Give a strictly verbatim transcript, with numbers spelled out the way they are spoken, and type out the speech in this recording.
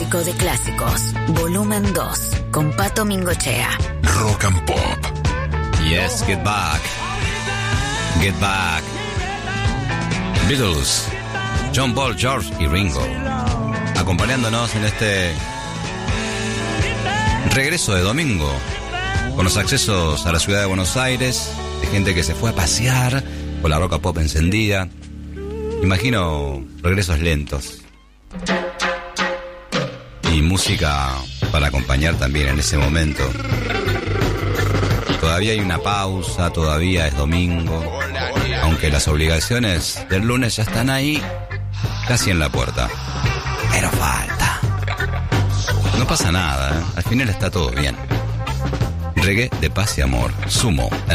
Clásico de Clásicos, volumen dos, con Pato Mingochea. Rock and Pop. Yes, get back. Get back. Beatles, John Paul, George y Ringo, acompañándonos en este regreso de domingo, con los accesos a la ciudad de Buenos Aires, de gente que se fue a pasear, con la rock and pop encendida. Imagino regresos lentos y música para acompañar también en ese momento. Todavía hay una pausa, todavía es domingo, aunque las obligaciones del lunes ya están ahí, casi en la puerta. Pero falta. No pasa nada, ¿eh? Al final está todo bien. Reggae de paz y amor, Sumo en